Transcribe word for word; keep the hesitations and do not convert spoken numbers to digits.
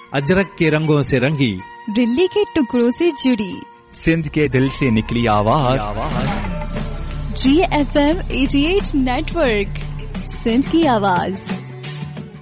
अजरक के रंगों से रंगी, दिल्ली के टुकड़ों से जुड़ी, सिंध के दिल से निकली आवाज। जी एफ एम अठासी नेटवर्क, सिंध की आवाज।